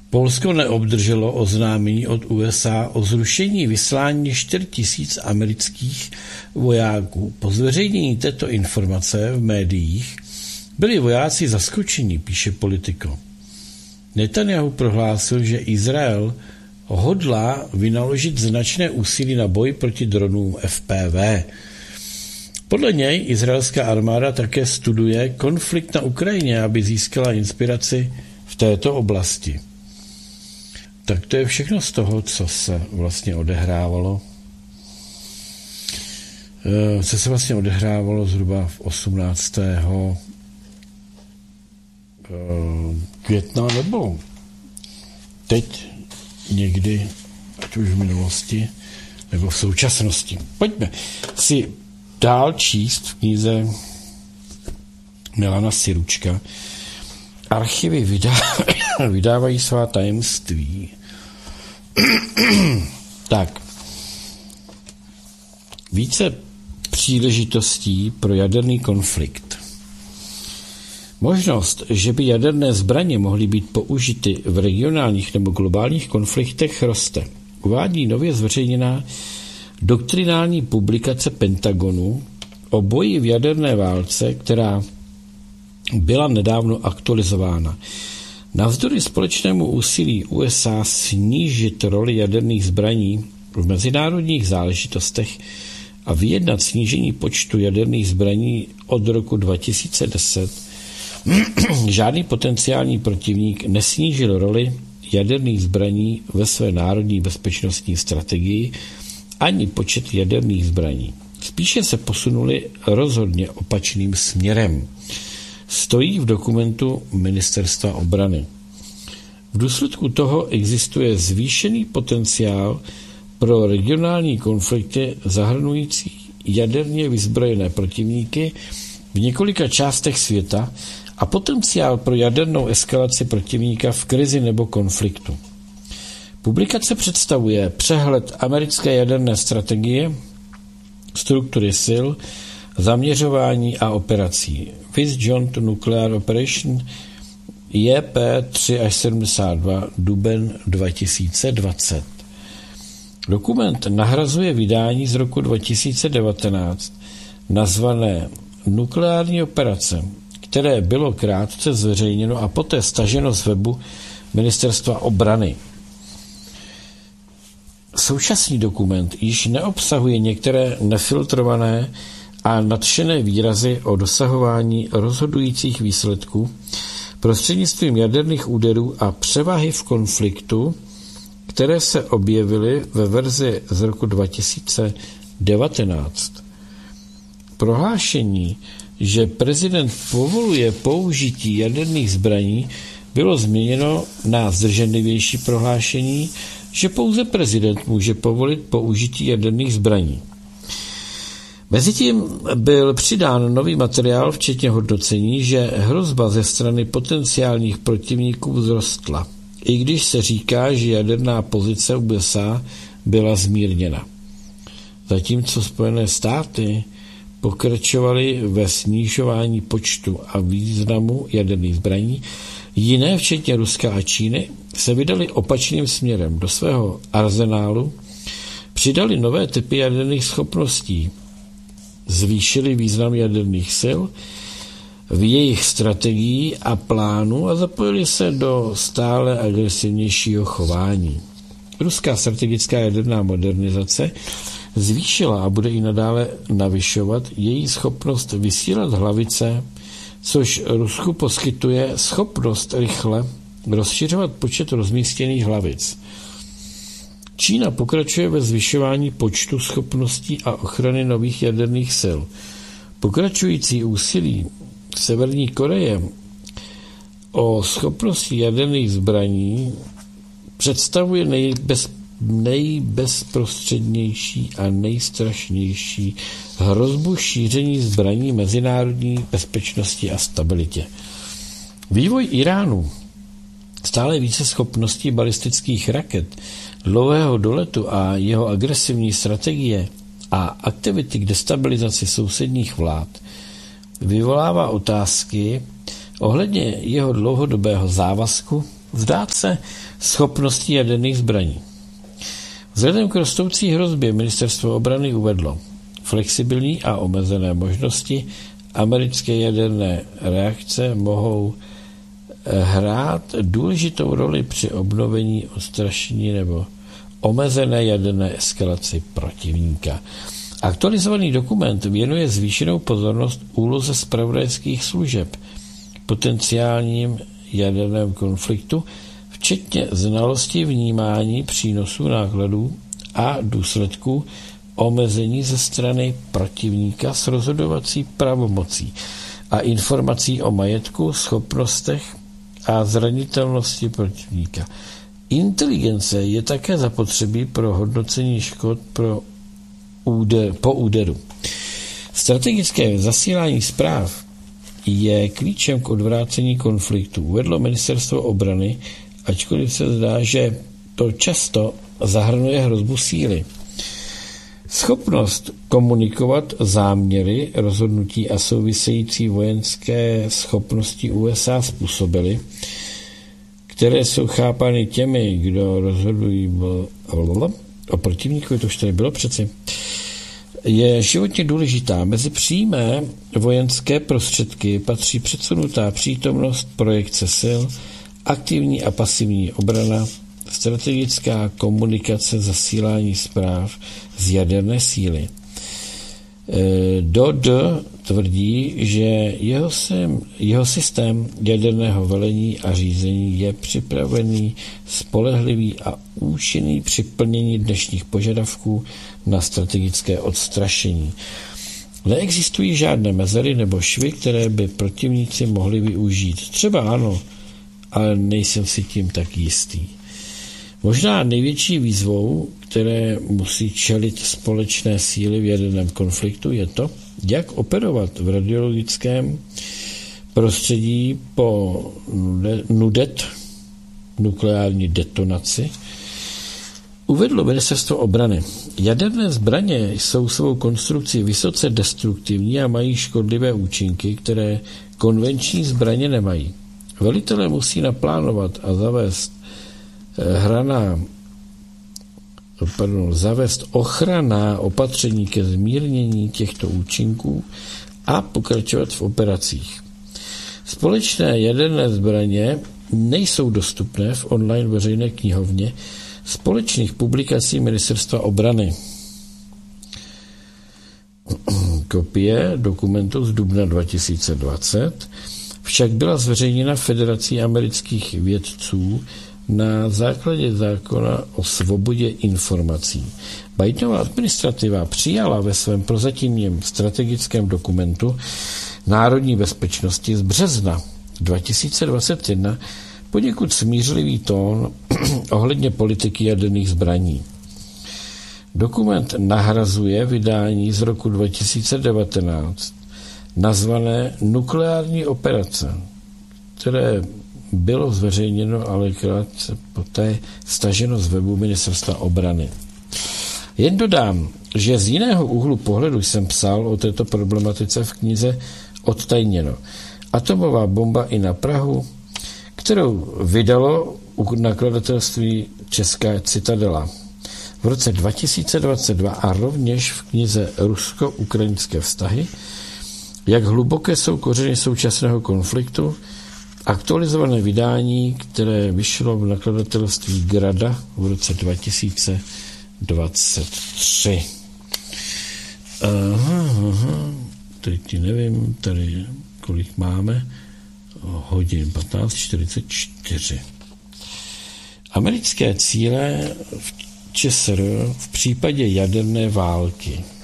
Polsko neobdrželo oznámení od USA o zrušení vyslání 4 000 amerických vojáků. Po zveřejnění této informace v médiích byli vojáci zaskočeni, píše Politico. Netanjahu prohlásil, že Izrael hodlá vynaložit značné úsilí na boj proti dronům FPV. Podle něj izraelská armáda také studuje konflikt na Ukrajině, aby získala inspiraci v této oblasti. Tak to je všechno z toho, co se vlastně odehrávalo. Co se vlastně odehrávalo zhruba v 18. května, nebo teď někdy, ať už v minulosti, nebo v současnosti. Pojďme si dál číst v knize Milana Siručka. Archivy vydávají svá tajemství. Tak. Více příležitostí pro jaderný konflikt. Možnost, že by jaderné zbraně mohly být použity v regionálních nebo globálních konfliktech, roste. Uvádí nově zveřejněná doktrinální publikace Pentagonu o boji v jaderné válce, která byla nedávno aktualizována. Navzdory společnému úsilí USA snížit roli jaderných zbraní v mezinárodních záležitostech a vyjednat snížení počtu jaderných zbraní od roku 2010, žádný potenciální protivník nesnížil roli jaderných zbraní ve své národní bezpečnostní strategii ani počet jaderných zbraní. Spíše se posunuli rozhodně opačným směrem. Stojí v dokumentu Ministerstva obrany. V důsledku toho existuje zvýšený potenciál pro regionální konflikty zahrnující jaderně vyzbrojené protivníky v několika částech světa a potenciál pro jadernou eskalaci protivníka v krizi nebo konfliktu. Publikace představuje přehled americké jaderné strategie, struktury sil, zaměřování a operací. Viz Joint Nuclear Operation JP 3-72 duben 2020. Dokument nahrazuje vydání z roku 2019 nazvané Nukleární operace, které bylo krátce zveřejněno a poté staženo z webu Ministerstva obrany. Současný dokument již neobsahuje některé nefiltrované a nadšené výrazy o dosahování rozhodujících výsledků prostřednictvím jaderných úderů a převahy v konfliktu, které se objevily ve verzi z roku 2019. Prohlášení, že prezident povoluje použití jaderných zbraní, bylo změněno na zdrženlivější prohlášení, že pouze prezident může povolit použití jaderných zbraní. Mezitím byl přidán nový materiál, včetně hodnocení, že hrozba ze strany potenciálních protivníků vzrostla, i když se říká, že jaderná pozice USA byla zmírněna. Zatímco Spojené státy pokračovaly ve snižování počtu a významu jaderných zbraní, jiné, včetně Ruska a Číny, se vydali opačným směrem. Do svého arzenálu přidali nové typy jaderných schopností, zvýšili význam jaderných sil v jejich strategii a plánu a zapojili se do stále agresivnějšího chování. Ruská strategická jaderná modernizace zvýšila a bude i nadále navyšovat její schopnost vysílat hlavice, což Rusku poskytuje schopnost rychle rozšiřovat počet rozmístěných hlavic. Čína pokračuje ve zvyšování počtu schopností a ochrany nových jaderných sil. Pokračující úsilí Severní Koreje o schopnosti jaderných zbraní představuje nejbezprostřednější a nejstrašnější hrozbu šíření zbraní mezinárodní bezpečnosti a stabilitě. Vývoj Iránu, stále více schopností balistických raket, dlouhého doletu a jeho agresivní strategie a aktivity k destabilizaci sousedních vlád vyvolává otázky ohledně jeho dlouhodobého závazku vzdát se schopností jaderných zbraní. Vzhledem k rostoucí hrozbě ministerstvo obrany uvedlo flexibilní a omezené možnosti americké jaderné reakce mohou hrát důležitou roli při obnovení, odstrašení nebo omezené jaderné eskalaci protivníka. Aktualizovaný dokument věnuje zvýšenou pozornost úloze zpravodajských služeb, potenciálním jaderném konfliktu, včetně znalosti vnímání přínosů, nákladů a důsledků omezení ze strany protivníka s rozhodovací pravomocí a informací o majetku, schopnostech a zranitelnosti protivníka. Inteligence je také zapotřebí pro hodnocení škod po úderu. Strategické zasílání zpráv je klíčem k odvrácení konfliktu, uvedlo ministerstvo obrany, ačkoliv se zdá, že to často zahrnuje hrozbu síly. Schopnost komunikovat záměry, rozhodnutí a související vojenské schopnosti USA způsobily, které jsou chápány těmi, kdo rozhodují o protivníkovi, to už tady bylo přeci, je životně důležitá. Mezi přímé vojenské prostředky patří předsunutá přítomnost, projekce sil, aktivní a pasivní obrana, strategická komunikace, zasílání zpráv z jaderné síly. Dodd tvrdí, že jeho systém jaderného velení a řízení je připravený, spolehlivý a účinný při plnění dnešních požadavků na strategické odstrašení. Neexistují žádné mezery nebo švy, které by protivníci mohli využít. Třeba ano, ale nejsem si tím tak jistý. Možná největší výzvou, které musí čelit společné síly v jaderném konfliktu, je to, jak operovat v radiologickém prostředí po nukleární detonaci, uvedlo ministerstvo obrany. Jaderné zbraně jsou svou konstrukcí vysoce destruktivní a mají škodlivé účinky, které konvenční zbraně nemají. Velitelé musí naplánovat a zavést ochranná opatření ke zmírnění těchto účinků a pokračovat v operacích. Společné jaderné zbraně nejsou dostupné v online veřejné knihovně společných publikací ministerstva obrany. Kopie dokumentu z dubna 2020 však byla zveřejněna Federací amerických vědců na základě zákona o svobodě informací. Bidenová administrativa přijala ve svém prozatímním strategickém dokumentu národní bezpečnosti z března 2021 poněkud smířlivý tón ohledně politiky jaderných zbraní. Dokument nahrazuje vydání z roku 2019 nazvané Nukleární operace, které bylo zveřejněno, ale krátce poté staženo z webu ministerstva obrany. Jen dodám, že z jiného úhlu pohledu jsem psal o této problematice v knize Odtajněno. Atomová bomba i na Prahu, kterou vydalo u nakladatelství Česká Citadela v roce 2022 a rovněž v knize Rusko-ukrajinské vztahy, jak hluboké jsou kořeny současného konfliktu, aktualizované vydání, které vyšlo v nakladatelství Grada v roce 2023. Teď nevím, tady kolik máme, hodin 15:44. Americké cíle v ČSR v případě jaderné války.